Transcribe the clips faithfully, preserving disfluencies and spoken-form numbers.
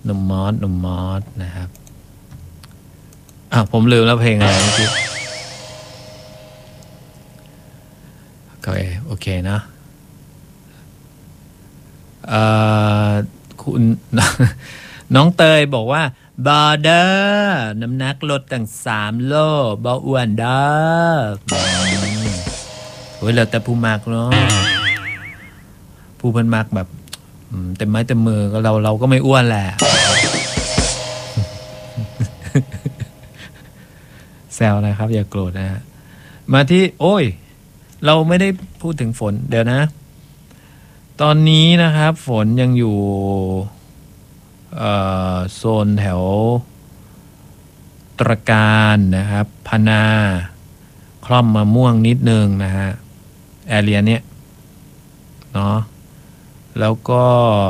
หนุ่มมอสหนุ่มมอสนะครับอ่ะผมลืมแล้วเพลงอะไรเมื่อกี้โอเคโอเคนะเอ่อคุณ น้องเตยบอกว่าบอเดอร์น้ำหนักลดตั้งสามโลบออ้วนเด้อโอ้ยแล้วแต่ผู้มากเนาะผู้เพิ่นมากแบบเต็มไม้เต็มมือก็เราเราก็ไม่อ้วนแหละ แซวนะครับอย่าโกรธนะฮะมาที่โอ้ยเราไม่ได้พูดถึงฝนเดี๋ยวนะตอนนี้นะครับฝนยังอยู่โซนแถวตระการนะครับพนาคล่อมมะม่วงนิดนึงนะฮะแอเรียเนี้ยเนาะแล้วก็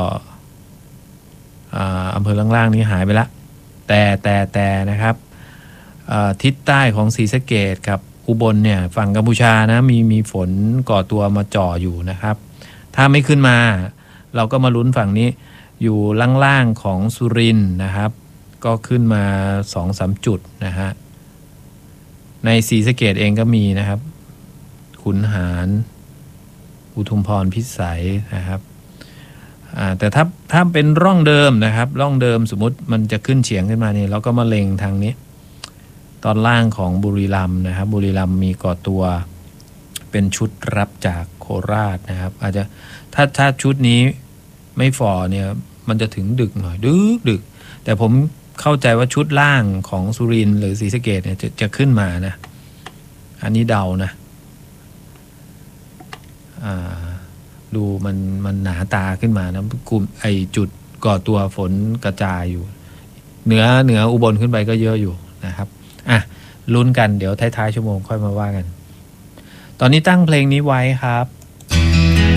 อำเภอล่างๆนี้หายไปละแต่แต่แต่นะครับทิศใต้ของศรีสะเกษกับอุบลเนี่ยฝั่งกัมพูชานะมีมีฝนก่อตัวมาจ่ออยู่นะครับถ้าไม่ขึ้นมาเราก็มาลุ้นฝั่งนี้อยู่ล่างๆของสุรินทร์นะครับก็ขึ้นมา สองถึงสาม จุดนะฮะในศรีสะเกษเองก็มีนะครับขุนหารอุทุมพรพิสัยนะครับแต่ถ้าถ้าเป็นร่องเดิมนะครับร่องเดิมสมมุติมันจะขึ้นเฉียงขึ้นมาเนี่ยเราก็มาเล็งทางนี้ตอนล่างของบุรีรัมย์นะครับบุรีรัมย์มีก่อตัวเป็นชุดรับจากโคราชนะครับอาจจะถ้าถ้าชุดนี้ไม่ฝ่อเนี่ยมันจะถึงดึกหน่อยดึกดึกแต่ผมเข้าใจว่าชุดล่างของสุรินทร์หรือศรีสะเกษเนี่ยจะจะขึ้นมานะอันนี้เดานะอ่าดูมันมันหนาตาขึ้นมานะกลุ่มไอจุดก่อตัวฝนกระจายอยู่เหนือเหนืออุบลขึ้นไปก็เยอะอยู่นะครับอ่ะลุ้นกันเดี๋ยวท้ายๆชั่วโมงค่อยมาว่ากันตอนนี้ตั้งเพลงนี้ไว้ครับ